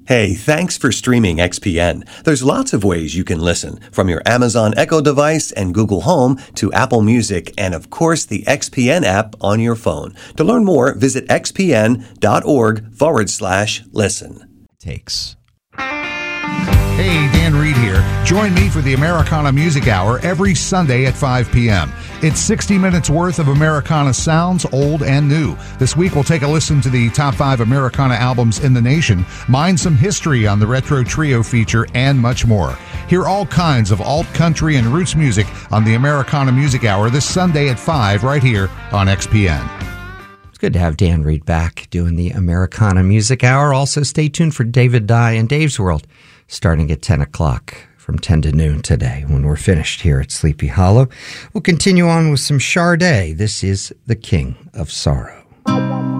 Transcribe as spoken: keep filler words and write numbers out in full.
Hey, thanks for streaming X P N. There's lots of ways you can listen, from your Amazon Echo device and Google Home to Apple Music and, of course, the X P N app on your phone. To learn more, visit xpn.org forward slash listen. Takes. Hey, Dan Reed here. Join me for the Americana Music Hour every Sunday at five p.m. It's sixty minutes worth of Americana sounds, old and new. This week we'll take a listen to the top five Americana albums in the nation, mine some history on the Retro Trio feature, and much more. Hear all kinds of alt country and roots music on the Americana Music Hour this Sunday at five right here on X P N. It's good to have Dan Reed back doing the Americana Music Hour. Also, stay tuned for David Dye and Dave's World, starting at ten o'clock from ten to noon today when we're finished here at Sleepy Hollow. We'll continue on with some Sade. This is The King of Sorrow.